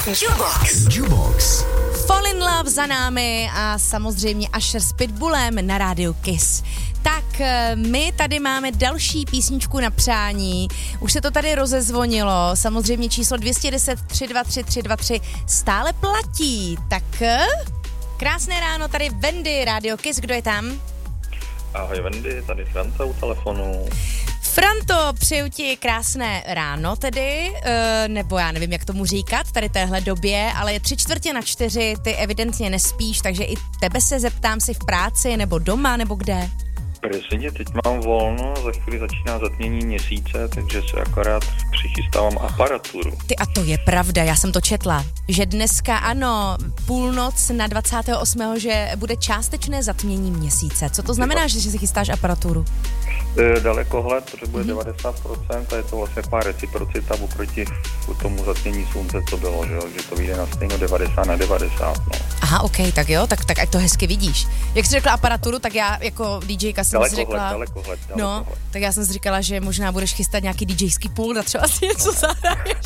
Jukebox. Fall in Love za námi a samozřejmě Usher s Pitbullem na rádiu Kiss. Tak my tady máme další písničku na přání. Už se to tady rozezvonilo. Samozřejmě číslo 210 323 323 stále platí. Tak krásné ráno, tady Wendy, rádio Kiss. Kdo je tam? Ahoj Wendy, tady Franta u telefonu. Franto, přeju ti krásné ráno tedy, nebo já nevím, jak tomu říkat tady téhle době, ale je 3:45, ty evidentně nespíš, takže i tebe se zeptám, si v práci, nebo doma, nebo kde? Prosím, teď mám volno, za chvíli začíná zatmění měsíce, takže se akorát přichystávám aparaturu. Ty, a to je pravda, já jsem to četla, že dneska ano, půlnoc na 28. že bude částečné zatmění měsíce. Co to znamená, že si chystáš aparaturu? Dalekohled, protože bude 90% a je to vlastně taková reciprocita oproti tomu zatmění slunce, co bylo, že to vyjde na stejno 90/90. No. Aha, ok, tak jo, tak ať to hezky vidíš. Jak jsi řekla aparaturu, tak já jako DJka jsem si řekla... Dalekohled. No, tak já jsem si říkala, že možná budeš chystat nějaký DJský pult a třeba si něco zahraješ.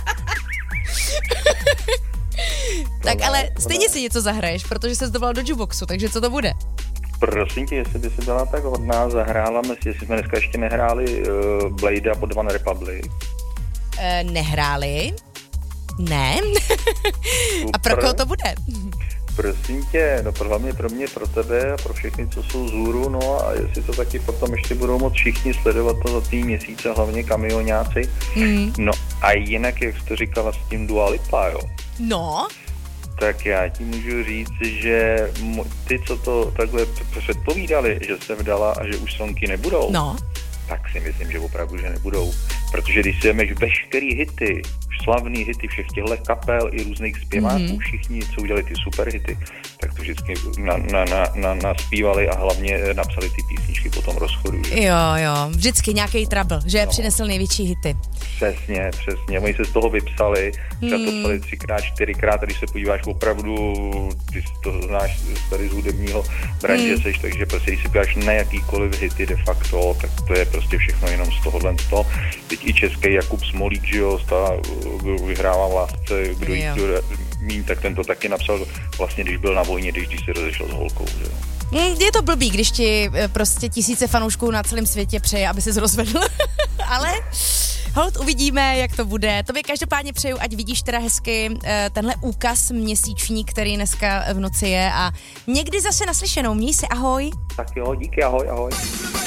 Tak ale stejně si něco zahraješ, protože se zdoval do jukeboxu, takže co to bude? Prosím tě, jestli by si byla tak hodná, zahrála jestli jsme dneska ještě nehráli Blade pod One Republic. Nehráli? Ne. A pro koho to bude? Prosím tě, no hlavně pro mě, pro tebe a pro všechny, co jsou vzhůru, no a jestli to taky potom ještě budou moct všichni sledovat to za tý měsíce, hlavně kamioňáci. No a jinak, jak jsi to říkala s tím Dua Lipa, jo? No. Tak já ti můžu říct, že ty, co to takhle předpovídali, že se vdala a že už sonky nebudou, no, tak si myslím, že opravdu, že nebudou. Protože když si jemeš veškerý hity, slavný hity všech těchto kapel i různých zpěváků, všichni, co udělali ty super hity, tak to vždycky naspívali a hlavně napsali ty písničky po tom rozchodu. Že? Jo, vždycky nějaký trouble, že přinesl největší hity. Přesně. Oni se z toho vypsali, třeba to psali 3x, 4x, a když se podíváš opravdu, ty to znáš tady z hudebního branže seš, takže prostě když si podíváš na jakýkoliv hity de facto, tak to je prostě všechno jenom z tohohle z toho. Teď i český Jakub Smolík, že jo, vyhrává v lásce, kdo jí míň, tak ten to taky napsal vlastně, když byl na vojně, když se rozešel s holkou, že jo. Je to blbý, když ti prostě tisíce fanoušků na celém světě přeje, aby ses rozvedl, ale holt uvidíme, jak to bude. Tobě každopádně přeju, ať vidíš teda hezky tenhle úkaz měsíční, který dneska v noci je a někdy zase naslyšenou. Měj se, ahoj. Tak jo, díky, ahoj.